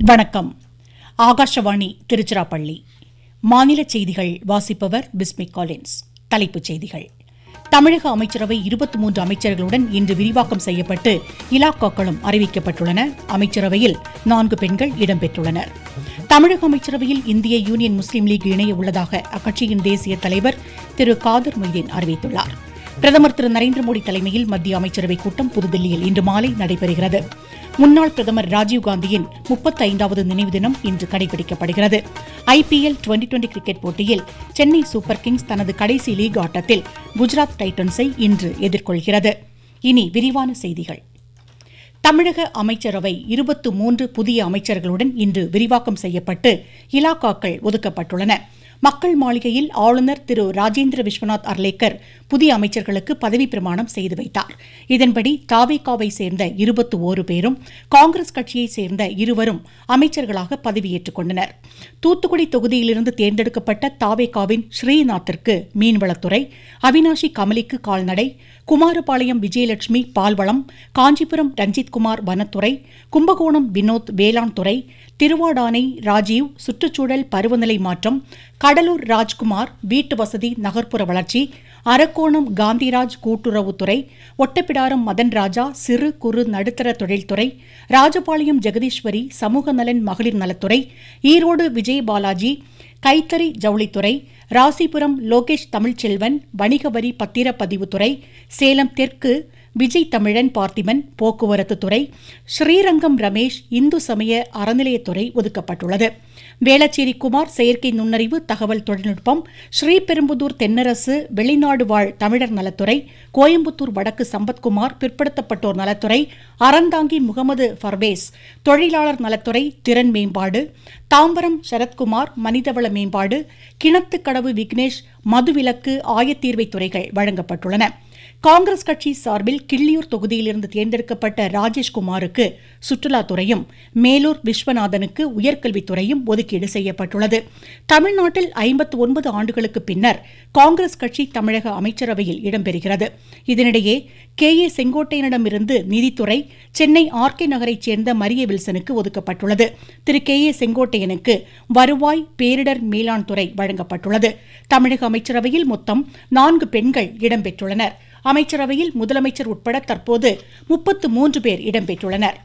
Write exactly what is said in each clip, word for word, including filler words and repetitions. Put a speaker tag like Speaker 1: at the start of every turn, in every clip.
Speaker 1: வணக்கம். ஆகாஷவாணி திருச்சிராப்பள்ளி. மாநில செய்திகள் வாசிப்பவர் பிஸ்மி காலின்ஸ். தலைப்புச் செய்திகள். தமிழக அமைச்சரவை இருபத்தி மூன்று அமைச்சர்களுடன் இன்று விரிவாக்கம் செய்யப்பட்டு இலாக்காக்களும் அறிவிக்கப்பட்டுள்ளன. அமைச்சரவையில் நான்கு பெண்கள் இடம்பெற்றுள்ளனர். தமிழக அமைச்சரவையில் இந்திய யூனியன் முஸ்லீம் லீக் இணைய உள்ளதாக அக்கட்சியின் தேசிய தலைவர் திரு காதர் மொய்தீன் அறிவித்துள்ளார். பிரதமர் திரு நரேந்திர மோடி தலைமையில் மத்திய அமைச்சரவைக் கூட்டம் புதுதில்லியில் இன்று மாலை நடைபெறுகிறது. முன்னாள் பிரதமர் ராஜீவ்காந்தியின் முப்பத்தைந்தாவது நினைவு தினம் இன்று கடைபிடிக்கப்படுகிறது. ஐபிஎல் டுவெண்டி டுவெண்டி கிரிக்கெட் போட்டியில் சென்னை சூப்பர் கிங்ஸ் தனது கடைசி லீக் ஆட்டத்தில் குஜராத் டைட்டன்ஸை இன்று எதிர்கொள்கிறது. இனி விரிவான செய்திகள். தமிழக அமைச்சரவை இருபத்து மூன்று புதிய அமைச்சர்களுடன் இன்று விரிவாக்கம் செய்யப்பட்டு இலாக்காக்கள் ஒதுக்கப்பட்டுள்ளன. மக்கள் மாளிகையில் ஆளுநர் திரு ராஜேந்திர விஸ்வநாத் அர்லேக்கர் புதிய அமைச்சர்களுக்கு பதவி பிரமாணம் செய்து வைத்தார். இதன்படி தாவேகாவை சேர்ந்த இருபத்தி ஓரு பேரும் காங்கிரஸ் கட்சியைச் சேர்ந்த இருவரும் அமைச்சர்களாக பதவியேற்றுக் கொண்டனர். தூத்துக்குடி தொகுதியிலிருந்து தேர்ந்தெடுக்கப்பட்ட தாவேகாவின் ஸ்ரீநாத்திற்கு மீன்வளத்துறை, அவினாஷி கமலிக்கு கால்நடை, குமாரபாளையம் விஜயலட்சுமி பால்வளம், காஞ்சிபுரம் ரஞ்சித்குமார் வனத்துறை, கும்பகோணம் வினோத் வேளாண் துறை, திருவாடானை ராஜீவ் சுற்றுச்சூழல் பருவநிலை மாற்றம், கடலூர் ராஜ்குமார் வீட்டு வசதி நகர்ப்புற வளர்ச்சி, அரக்கோணம் காந்திராஜ் கூட்டுறவுத்துறை, ஒட்டப்பிடாரம் மதன் ராஜா சிறு குறு நடுத்தர தொழில்துறை, ராஜபாளையம் ஜெகதீஸ்வரி சமூக நலன் மகளிர் நலத்துறை, ஈரோடு விஜயபாலாஜி கைத்தறி ஜவுளித்துறை, ராசிபுரம் லோகேஷ் தமிழ்ச்செல்வன் வணிக வரி பத்திரப்பதிவுத்துறை, சேலம் தெற்கு விஜய் தமிழன் பார்த்திபன் போக்குவரத்து துறை, ஸ்ரீரங்கம் ரமேஷ் இந்து சமய அறநிலையத்துறை ஒதுக்கப்பட்டுள்ளது. வேளச்சேரி குமார் செயற்கை நுண்ணறிவு தகவல் தொழில்நுட்பம், ஸ்ரீபெரும்புதூர் தென்னரசு வெளிநாடு வாழ் தமிழர் நலத்துறை, கோயம்புத்தூர் வடக்கு சம்பத்குமார் பிற்படுத்தப்பட்டோர் நலத்துறை, அறந்தாங்கி முகமது ஃபர்வேஸ் தொழிலாளர் நலத்துறை திறன் மேம்பாடு, தாம்பரம் சரத்குமார் மனிதவள மேம்பாடு, கிணத்துக்கடவு விக்னேஷ் மதுவிலக்கு ஆயத்தீர்வை துறைகள் வழங்கப்பட்டுள்ளன. காங்கிரஸ் கட்சி சார்பில் கிள்ளியூர் தொகுதியிலிருந்து தேர்ந்தெடுக்கப்பட்ட ராஜேஷ்குமாருக்கு சுற்றுலாத்துறையும், மேலூர் விஸ்வநாதனுக்கு உயர்கல்வித்துறையும் ஒதுக்கீடு செய்யப்பட்டுள்ளது. தமிழ்நாட்டில் ஐம்பத்தி ஒன்பது ஆண்டுகளுக்கு பின்னர் காங்கிரஸ் கட்சி தமிழக அமைச்சரவையில் இடம்பெறுகிறது. இதனிடையே கே ஏ செங்கோட்டையனிடமிருந்து நீதித்துறை சென்னை ஆர் கே நகரைச் சேர்ந்த மரிய வில்சனுக்கு ஒதுக்கப்பட்டுள்ளது. திரு கே ஏ செங்கோட்டையனுக்கு வருவாய் பேரிடர் மேலாண் துறை வழங்கப்பட்டுள்ளது. தமிழக அமைச்சரவையில் மொத்தம் நான்கு பெண்கள் இடம்பெற்றுள்ளனர். அமைச்சரவையில் முதலமைச்சர் உட்பட தற்போது முப்பத்து மூன்று பேர் இடம்பெற்றுள்ளனர்.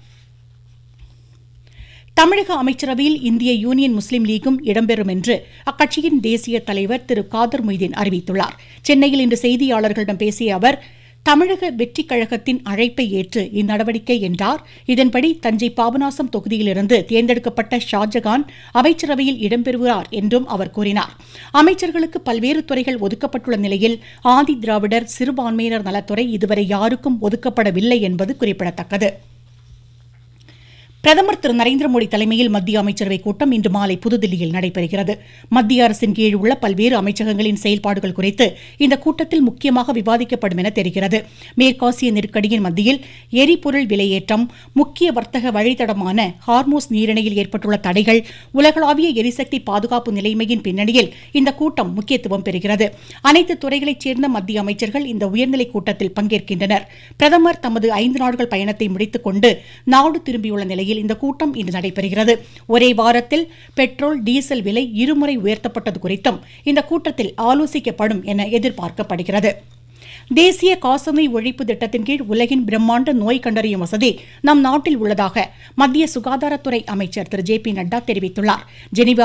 Speaker 1: தமிழக அமைச்சரவையில் இந்திய யூனியன் முஸ்லீம் லீகும் இடம்பெறும் என்று அக்கட்சியின் தேசிய தலைவர் திரு காதர் மொய்தீன் அறிவித்துள்ளார். சென்னையில் இன்று செய்தியாளர்களிடம் பேசிய அவர், தமிழக வெற்றிக் கழகத்தின் அழைப்பை ஏற்று இந்நடவடிக்கை என்றார். இதன்படி தஞ்சை பாபநாசம் தொகுதியிலிருந்து தேர்ந்தெடுக்கப்பட்ட ஷாஜகான் அமைச்சரவையில் இடம்பெறுகிறார் என்றும் அவர் கூறினார். அமைச்சர்களுக்கு பல்வேறு துறைகள் ஒதுக்கப்பட்டுள்ள நிலையில் ஆதி திராவிடர் சிறுபான்மையினர் நலத்துறை இதுவரை யாருக்கும் ஒதுக்கப்படவில்லை என்பது குறிப்பிடத்தக்கது. பிரதமர் திரு நரேந்திர மோடி தலைமையில் மத்திய அமைச்சரவைக் கூட்டம் இன்று மாலை புதுதில்லியில் நடைபெறுகிறது. மத்திய அரசின் கீழ் உள்ள பல்வேறு அமைச்சகங்களின் செயல்பாடுகள் குறித்து இந்த கூட்டத்தில் முக்கியமாக விவாதிக்கப்படும் என தெரிகிறது. மேற்காசிய நெருக்கடியின் மத்தியில் எரிபொருள் விலையேற்றம், முக்கிய வர்த்தக வழித்தடமான ஹார்மோஸ் நீரிணையில் ஏற்பட்டுள்ள தடைகள், உலகளாவிய எரிசக்தி பாதுகாப்பு நிலைமையின் பின்னணியில் இந்த கூட்டம் முக்கியத்துவம் பெறுகிறது. அனைத்து துறைகளைச் சேர்ந்த மத்திய அமைச்சர்கள் இந்த உயர்நிலைக் கூட்டத்தில் பங்கேற்கின்றனர். பிரதமர் தமது ஐந்து நாட்கள் பயணத்தை முடித்துக் கொண்டு நாடு திரும்பியுள்ள நிலையில் இந்த கூட்டம் இன்று நடைபெறுகிறது. ஒரே வாரத்தில் பெட்ரோல் டீசல் விலை இருமுறை உயர்த்தப்பட்டது குறித்தும் இந்த கூட்டத்தில் ஆலோசிக்கப்படும் என எதிர்பார்க்கப்படுகிறது. தேசிய காசநோய் ஒழிப்பு திட்டத்தின் கீழ் உலகின் பிரம்மாண்ட நோய் கண்டறியும் வசதி நம் நாட்டில் உள்ளதாக மத்திய சுகாதாரத்துறை அமைச்சர் திரு ஜே பி நட்டா தெரிவித்துள்ளார். ஜெனீவா